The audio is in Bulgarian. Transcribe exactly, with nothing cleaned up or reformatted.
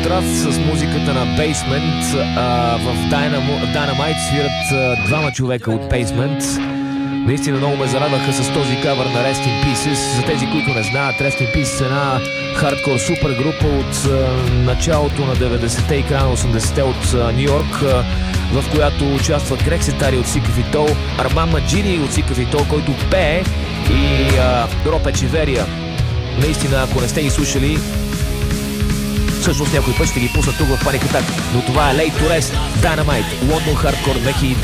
контраст с музиката на Basement. А, в Dynamo, Dynamite свират а, двама човека от Basement. Наистина много ме зарадваха с този кавър на Rest in Pieces. За тези, които не знаят, Rest in Pieces е една хардкор супер група от а, началото на деветдесетте и края на осемдесетте от Ню Йорк, в която участват Грег Сетари от Sick of It All, Арман Маджини от Sick of It All, който пее, и а, Роб Ечеверия. Наистина, ако не сте ги слушали, всъщност някой път ще ги пуснат тук в Panic Attack. Но това е Late to Rest, Dynamite, London Hardcore две хиляди и